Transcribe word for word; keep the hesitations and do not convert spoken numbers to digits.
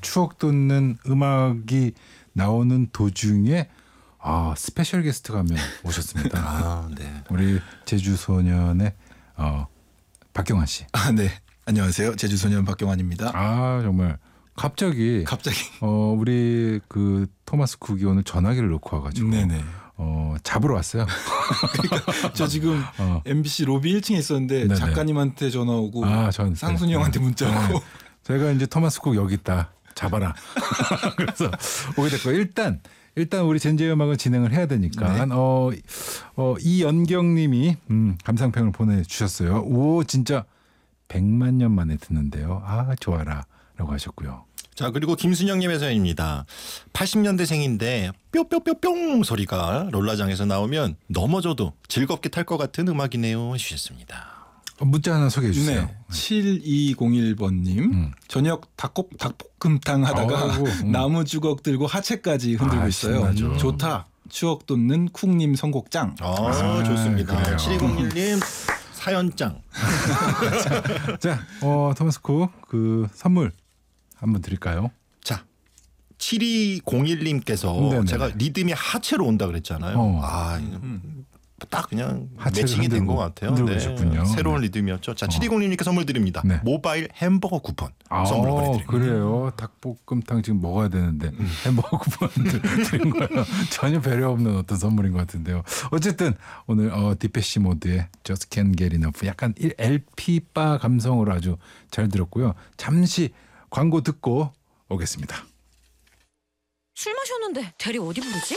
추억 돋는 음악이 나오는 도중에 아, 스페셜 게스트가 한 명 오셨습니다. 아, 네. 우리 제주소년의 어, 박경환 씨. 아, 네. 안녕하세요. 제주소년 박경환입니다. 아, 정말 갑자기 갑자기. 어, 우리 그 토마스 쿡이 오늘 전화기를 놓고 와가지고 네네. 어, 잡으러 왔어요. 그러니까 저 지금 어. 엠비씨 로비 일 층에 있었는데 네네. 작가님한테 전화 오고 아, 전 쌍순이 네. 형한테 문자 오고. 네. 제가 이제 토마스 쿡 여기 있다. 잡아라. 그래서 오게 됐고 일단 일단 우리 젠제 음악을 진행을 해야 되니까 네. 어, 어, 이연경님이 음, 감상평을 보내주셨어요. 오 진짜 백만 년 만에 듣는데요. 아 좋아라라고 하셨고요. 자, 그리고 김순영님의 사연입니다. 팔십 년대생인데 뿅뿅뿅뿅 소리가 롤라장에서 나오면 넘어져도 즐겁게 탈 것 같은 음악이네요 주셨습니다. 어, 문자 하나 소개해 주세요. 네. 칠이공일 번님 음. 저녁 닭국, 닭볶음탕 하다가 아이고, 음. 나무 주걱 들고 하체까지 흔들고 아, 있어요. 신나죠. 좋다. 추억 돋는 쿡님 선곡장. 아, 아, 좋습니다. 그래요. 칠이공일님 사연장. 자, 어, 토마스 쿡 그 선물 한번 드릴까요? 자, 칠이공일님께서 네네. 제가 리듬이 하체로 온다 그랬잖아요. 어. 아, 음. 딱 그냥 하체를 매칭이 된 흔들고, 것 같아요. 흔들고 계셨군요. 새로운 네. 리듬이었죠. 자, 칠이공일님께 선물 드립니다. 네. 모바일 햄버거 쿠폰 아, 선물로 보내드립니다. 그래요. 닭볶음탕 지금 먹어야 되는데 햄버거 쿠폰 드린 거예요. 전혀 배려 없는 어떤 선물인 것 같은데요. 어쨌든 오늘 어, 디페시 모드의 Just Can't Get Enough 약간 엘피 바 감성으로 아주 잘 들었고요. 잠시 광고 듣고 오겠습니다. 술 마셨는데 대리 어디 부르지?